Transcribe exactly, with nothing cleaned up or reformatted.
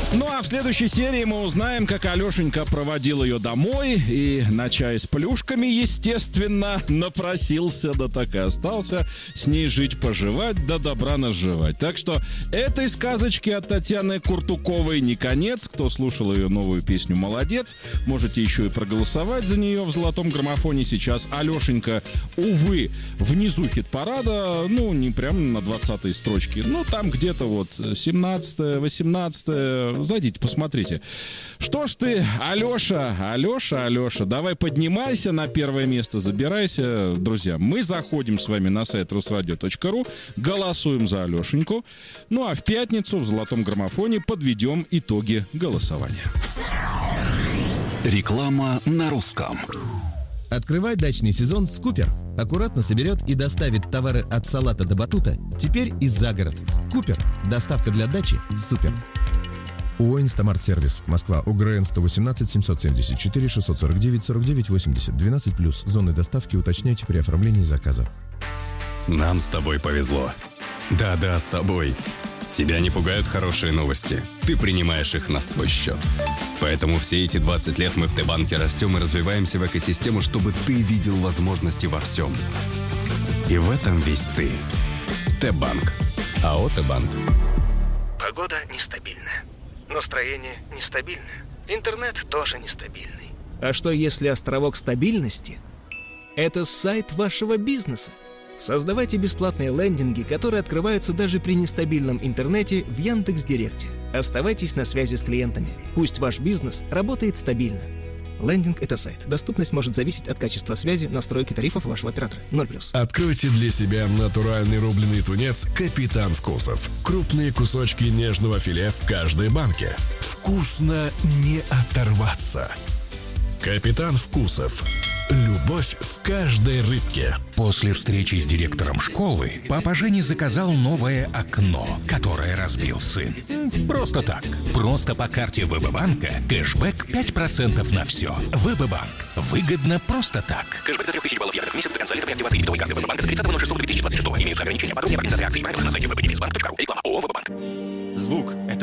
Ну а в следующей серии мы узнаем, как Алешенька проводил ее домой и на чай с плюшками, естественно, напросился, да так и остался с ней жить-поживать, да добра наживать. Так что этой сказочки от Татьяны Куртуковой не конец. Кто слушал ее новую песню, молодец. Можете еще и проголосовать за нее в золотом граммофоне. Сейчас Алешенька, увы, внизу хит-парада, ну не прямо на двадцатой строчке, но там где-то вот семнадцатая, восемнадцатая. Зайдите, посмотрите. Что ж ты, Алеша, Алеша, Алеша, давай поднимайся на первое место, забирайся. Друзья, мы заходим с вами на сайт русрадио точка ру, голосуем за Алешеньку. Ну а в пятницу в золотом граммофоне подведем итоги голосования. Реклама на русском. Открывай дачный сезон с Купер. Аккуратно соберет и доставит товары от салата до батута. Теперь и за город. Купер. Доставка для дачи. Супер. ООО «Инстамарт-сервис», Москва, УГРН сто восемнадцать семьсот семьдесят четыре шестьсот сорок девять сорок девять восемьдесят, двенадцать плюс. Зоны доставки уточняйте при оформлении заказа. Нам с тобой повезло. Да-да, с тобой. Тебя не пугают хорошие новости. Ты принимаешь их на свой счет. Поэтому все эти двадцать лет мы в Т-банке растем и развиваемся в экосистему, чтобы ты видел возможности во всем. И в этом весь ты. Т-банк. АО «Т-банк». Погода нестабильная. Настроение нестабильное. Интернет тоже нестабильный. А что если островок стабильности – это сайт вашего бизнеса? Создавайте бесплатные лендинги, которые открываются даже при нестабильном интернете в Яндекс.Директе. Оставайтесь на связи с клиентами. Пусть ваш бизнес работает стабильно. Лендинг – это сайт. Доступность может зависеть от качества связи, настройки тарифов вашего оператора. ноль плюс. Откройте для себя натуральный рубленый тунец «Капитан Вкусов». Крупные кусочки нежного филе в каждой банке. Вкусно не оторваться. «Капитан Вкусов». Любовь в каждой рыбке. После встречи с директором школы папа Жени заказал новое окно, которое разбил сын. Просто так. Просто по карте ВБ-банка кэшбэк пять процентов на все. ВБ-банк. Выгодно просто так. Кэшбэк до трех тысяч баллов евро в месяц до конца лета при активации дебетовой карты ВБ-банка до тридцатого ноль шестого две тысячи двадцать шестого. Имеются ограничения. Подробнее организация акции и правила на сайте вэ бэ дефис банк точка ру. Реклама ООО «ВБ-банк». Звук — это